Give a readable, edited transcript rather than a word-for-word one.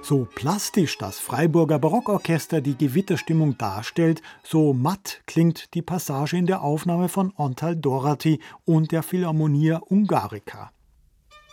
So plastisch das Freiburger Barockorchester die Gewitterstimmung darstellt, so matt klingt die Passage in der Aufnahme von Antal Doráty und der Philharmonia Ungarica.